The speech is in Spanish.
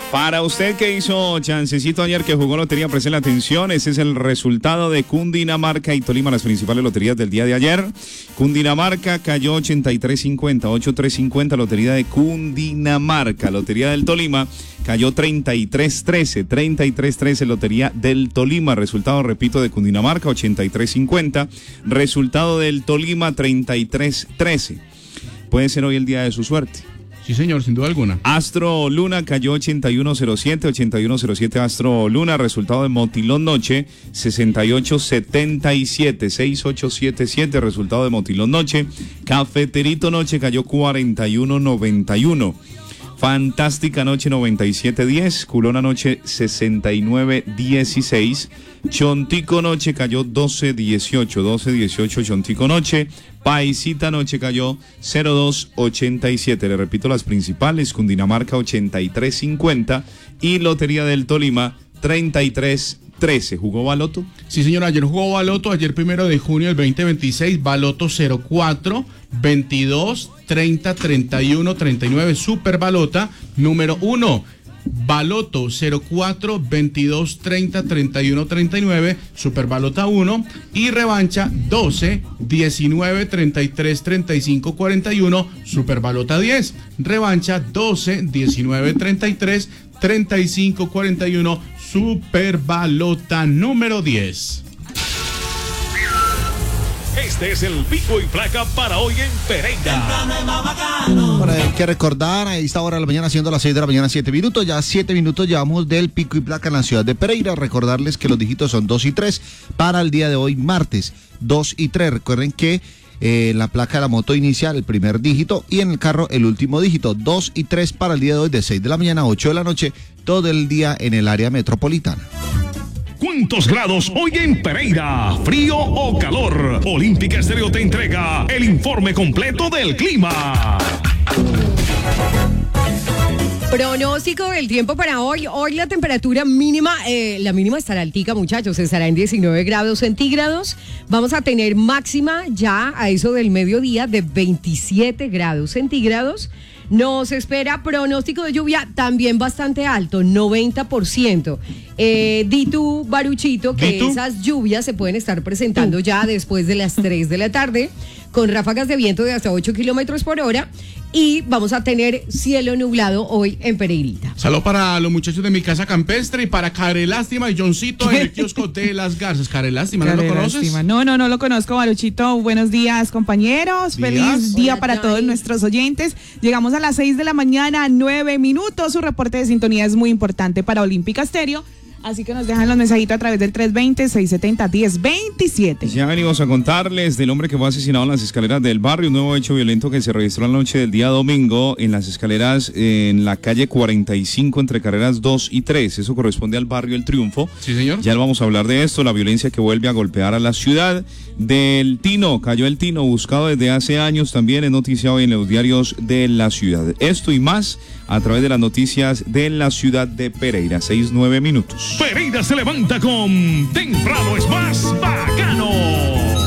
Para usted que hizo chancecito ayer que jugó lotería, preste la atención. Ese es el resultado de Cundinamarca y Tolima, las principales loterías del día de ayer. Cundinamarca cayó 83.50, 83.50, lotería de Cundinamarca. Lotería del Tolima cayó 33.13, 33.13, lotería del Tolima. Resultado, repito, de Cundinamarca 83.50, resultado del Tolima 33.13. Puede ser hoy el día de su suerte. Sí, señor, sin duda alguna. Astro Luna cayó 8107, 8107 Astro Luna. Resultado de Motilón Noche 6877, 6877. Resultado de Motilón Noche. Cafeterito Noche cayó 4191. Fantástica Noche 9710, Culona Noche 6916, Chontico Noche cayó 1218, 1218 Chontico Noche, Paisita Noche cayó 0287, le repito las principales, Cundinamarca 8350 y Lotería del Tolima 3313. ¿Jugó Baloto? Sí, señor, ayer jugó Baloto, ayer 1 de junio del 2026, Baloto 04, 22, 30, 31, 39, Super Balota, número 1. Baloto 04, 22, 30, 31, 39, Super Balota 1 y revancha 12, 19, 33, 35, 41, Super Balota 10. Revancha 12, 19, 33, 35, 41, Super Balota número 10. Este es el pico y placa para hoy en Pereira. Bueno, hay que recordar, a esta hora de la mañana, siendo las 6 de la mañana, 7 minutos, ya 7 minutos llevamos del pico y placa en la ciudad de Pereira. Recordarles que los dígitos son 2 y 3 para el día de hoy, martes, 2 y 3. Recuerden que la placa de la moto inicia el primer dígito y en el carro el último dígito. 2 y 3 para el día de hoy, de 6 de la mañana a 8 de la noche, todo el día en el área metropolitana. ¿Cuántos grados hoy en Pereira? ¿Frío o calor? Olímpica Estéreo te entrega el informe completo del clima. Pronóstico del tiempo para hoy. Hoy la temperatura mínima, la mínima estará altica, muchachos, estará en 19 grados centígrados. Vamos a tener máxima ya a eso del mediodía de 27 grados centígrados. Nos espera pronóstico de lluvia también bastante alto, 90%. Di tú, Baruchito, que esas lluvias se pueden estar presentando ya después de las 3 de la tarde, con ráfagas de viento de hasta 8 kilómetros por hora. Y vamos a tener cielo nublado hoy en Pereirita. Saludos para los muchachos de mi casa campestre y para Care Lástima y Johncito en el kiosco de Las Garzas. Care Lástima, ¿no lo conoces? No lo conozco, Baruchito. Buenos días, compañeros. Feliz día para todos nuestros oyentes. Llegamos a las 6 de la mañana, 9 minutos. Su reporte de sintonía es muy importante para Olímpica Estéreo. Así que nos dejan los mensajitos a través del 320-670-1027. Ya venimos a contarles del hombre que fue asesinado en las escaleras del barrio. Un nuevo hecho violento que se registró la noche del día domingo en las escaleras en la calle 45 entre carreras 2 y 3. Eso corresponde al barrio El Triunfo. Sí, señor. Ya vamos a hablar de esto. La violencia que vuelve a golpear a la ciudad. Del Tino, cayó el Tino, buscado desde hace años, también es noticia hoy en los diarios de la ciudad. Esto y más a través de las noticias de la ciudad de Pereira. 6-9 minutos. Pereira se levanta con Temprano es más bacano.